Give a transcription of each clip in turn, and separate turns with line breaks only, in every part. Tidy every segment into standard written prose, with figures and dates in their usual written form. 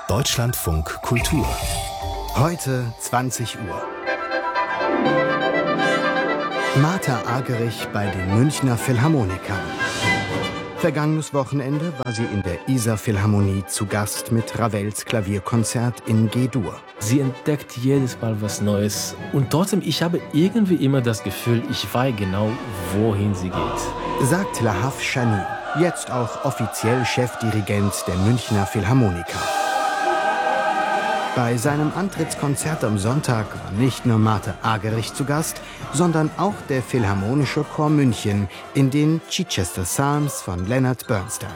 Deutschlandfunk Kultur. Heute 20 Uhr. Martha Argerich bei den Münchner Philharmonikern. Vergangenes Wochenende war sie in der Isar Philharmonie zu Gast mit Ravels Klavierkonzert in G-Dur.
Sie entdeckt jedes Mal was Neues. Und trotzdem, ich habe irgendwie immer das Gefühl, ich weiß genau, wohin sie geht.
Sagt Lahav Shani, jetzt auch offiziell Chefdirigent der Münchner Philharmoniker. Bei seinem Antrittskonzert am Sonntag war nicht nur Martha Argerich zu Gast, sondern auch der Philharmonische Chor München in den Chichester Psalms von Leonard Bernstein.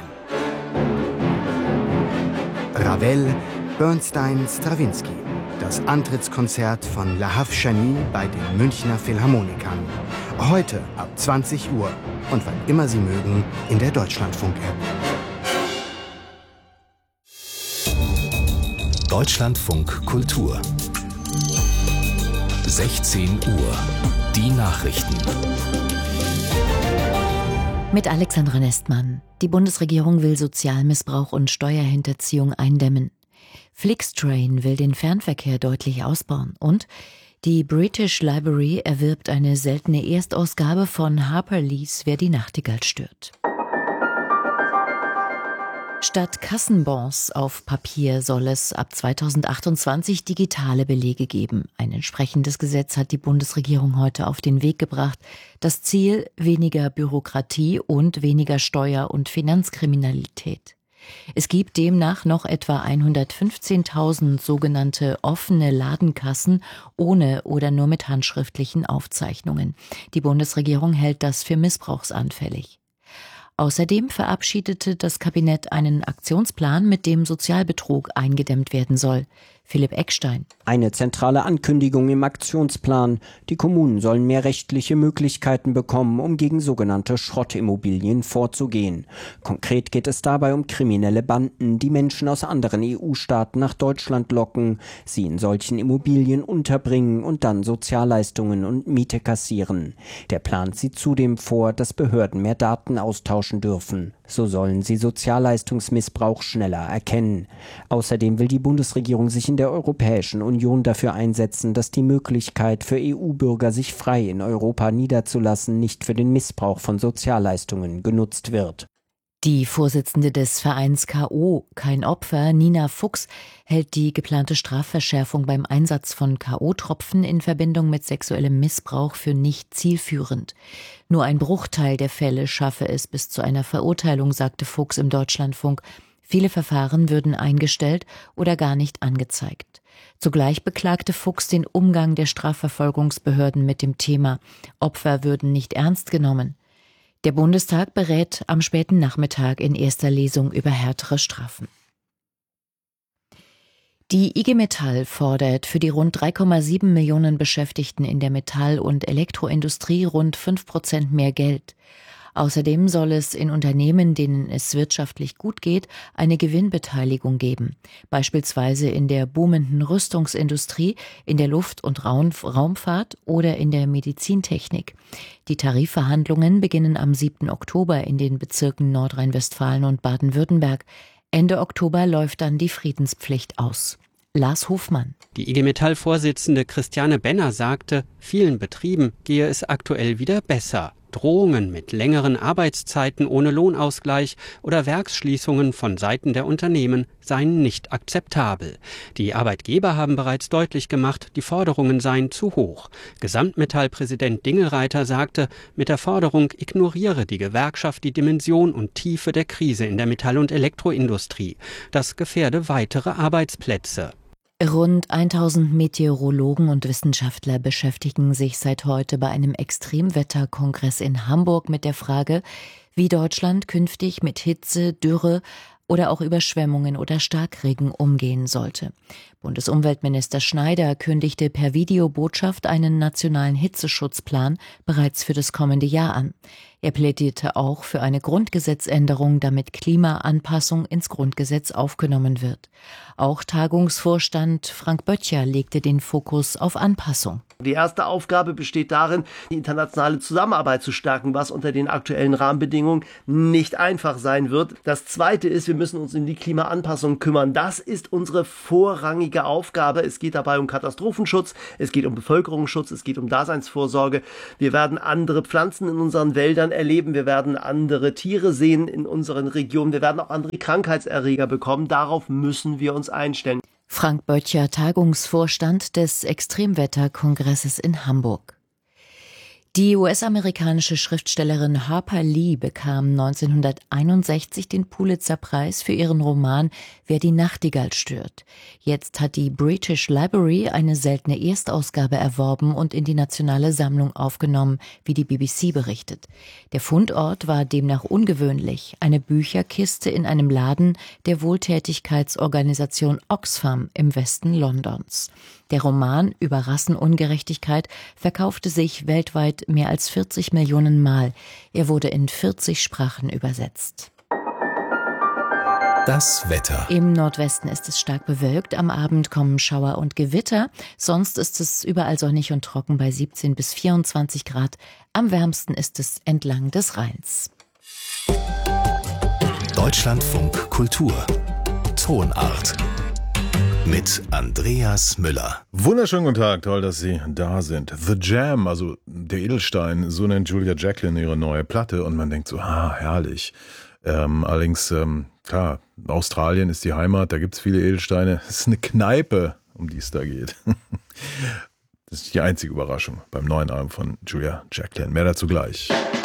Ravel, Bernstein, Strawinsky. Das Antrittskonzert von Lahav Shani bei den Münchner Philharmonikern. Heute ab 20 Uhr und wann immer Sie mögen in der Deutschlandfunk-App. Deutschlandfunk Kultur. 16 Uhr. Die Nachrichten.
Mit Alexandra Nestmann. Die Bundesregierung will Sozialmissbrauch und Steuerhinterziehung eindämmen. Flixtrain will den Fernverkehr deutlich ausbauen. Und die British Library erwirbt eine seltene Erstausgabe von Harper Lee's Wer die Nachtigall stört. Statt Kassenbons auf Papier soll es ab 2028 digitale Belege geben. Ein entsprechendes Gesetz hat die Bundesregierung heute auf den Weg gebracht. Das Ziel: weniger Bürokratie und weniger Steuer- und Finanzkriminalität. Es gibt demnach noch etwa 115.000 sogenannte offene Ladenkassen ohne oder nur mit handschriftlichen Aufzeichnungen. Die Bundesregierung hält das für missbrauchsanfällig. Außerdem verabschiedete das Kabinett einen Aktionsplan, mit dem Sozialbetrug eingedämmt werden soll. Philipp Eckstein.
Eine zentrale Ankündigung im Aktionsplan. Die Kommunen sollen mehr rechtliche Möglichkeiten bekommen, um gegen sogenannte Schrottimmobilien vorzugehen. Konkret geht es dabei um kriminelle Banden, die Menschen aus anderen EU-Staaten nach Deutschland locken, sie in solchen Immobilien unterbringen und dann Sozialleistungen und Miete kassieren. Der Plan sieht zudem vor, dass Behörden mehr Daten austauschen dürfen. So sollen sie Sozialleistungsmissbrauch schneller erkennen. Außerdem will die Bundesregierung sich in der Europäischen Union dafür einsetzen, dass die Möglichkeit für EU-Bürger, sich frei in Europa niederzulassen, nicht für den Missbrauch von Sozialleistungen genutzt wird.
Die Vorsitzende des Vereins K.O. Kein Opfer, Nina Fuchs, hält die geplante Strafverschärfung beim Einsatz von K.O.-Tropfen in Verbindung mit sexuellem Missbrauch für nicht zielführend. Nur ein Bruchteil der Fälle schaffe es bis zu einer Verurteilung, sagte Fuchs im Deutschlandfunk. Viele Verfahren würden eingestellt oder gar nicht angezeigt. Zugleich beklagte Fuchs den Umgang der Strafverfolgungsbehörden mit dem Thema. Opfer würden nicht ernst genommen. Der Bundestag berät am späten Nachmittag in erster Lesung über härtere Strafen. Die IG Metall fordert für die rund 3,7 Millionen Beschäftigten in der Metall- und Elektroindustrie rund 5% mehr Geld. Außerdem soll es in Unternehmen, denen es wirtschaftlich gut geht, eine Gewinnbeteiligung geben. Beispielsweise in der boomenden Rüstungsindustrie, in der Luft- und Raumfahrt oder in der Medizintechnik. Die Tarifverhandlungen beginnen am 7. Oktober in den Bezirken Nordrhein-Westfalen und Baden-Württemberg. Ende Oktober läuft dann die Friedenspflicht aus. Lars Hofmann.
Die IG Metall-Vorsitzende Christiane Benner sagte, vielen Betrieben gehe es aktuell wieder besser. Drohungen mit längeren Arbeitszeiten ohne Lohnausgleich oder Werksschließungen von Seiten der Unternehmen seien nicht akzeptabel. Die Arbeitgeber haben bereits deutlich gemacht, die Forderungen seien zu hoch. Gesamtmetall-Präsident Dingelreiter sagte, mit der Forderung ignoriere die Gewerkschaft die Dimension und Tiefe der Krise in der Metall- und Elektroindustrie. Das gefährde weitere Arbeitsplätze.
Rund 1000 Meteorologen und Wissenschaftler beschäftigen sich seit heute bei einem Extremwetterkongress in Hamburg mit der Frage, wie Deutschland künftig mit Hitze, Dürre oder auch Überschwemmungen oder Starkregen umgehen sollte. Bundesumweltminister Schneider kündigte per Videobotschaft einen nationalen Hitzeschutzplan bereits für das kommende Jahr an. Er plädierte auch für eine Grundgesetzänderung, damit Klimaanpassung ins Grundgesetz aufgenommen wird. Auch Tagungsvorstand Frank Böttcher legte den Fokus auf Anpassung.
Die erste Aufgabe besteht darin, die internationale Zusammenarbeit zu stärken, was unter den aktuellen Rahmenbedingungen nicht einfach sein wird. Das zweite ist, wir müssen uns um die Klimaanpassung kümmern. Das ist unsere vorrangige Aufgabe. Es geht dabei um Katastrophenschutz, es geht um Bevölkerungsschutz, es geht um Daseinsvorsorge. Wir werden andere Pflanzen in unseren Wäldern erleben, wir werden andere Tiere sehen in unseren Regionen, wir werden auch andere Krankheitserreger bekommen. Darauf müssen wir uns einstellen.
Frank Böttcher, Tagungsvorstand des Extremwetterkongresses in Hamburg. Die US-amerikanische Schriftstellerin Harper Lee bekam 1961 den Pulitzer-Preis für ihren Roman Wer die Nachtigall stört. Jetzt hat die British Library eine seltene Erstausgabe erworben und in die nationale Sammlung aufgenommen, wie die BBC berichtet. Der Fundort war demnach ungewöhnlich, eine Bücherkiste in einem Laden der Wohltätigkeitsorganisation Oxfam im Westen Londons. Der Roman über Rassenungerechtigkeit verkaufte sich weltweit mehr als 40 Millionen Mal. Er wurde in 40 Sprachen übersetzt.
Das Wetter.
Im Nordwesten ist es stark bewölkt. Am Abend kommen Schauer und Gewitter. Sonst ist es überall sonnig und trocken bei 17 bis 24 Grad. Am wärmsten ist es entlang des Rheins.
Deutschlandfunk Kultur. Tonart. Mit Andreas Müller.
Wunderschönen guten Tag, toll, dass Sie da sind. The Jam, also der Edelstein, so nennt Julia Jacklin ihre neue Platte und man denkt so, herrlich. Allerdings, klar, Australien ist die Heimat, da gibt es viele Edelsteine. Es ist eine Kneipe, um die es da geht. Das ist die einzige Überraschung beim neuen Album von Julia Jacklin. Mehr dazu gleich.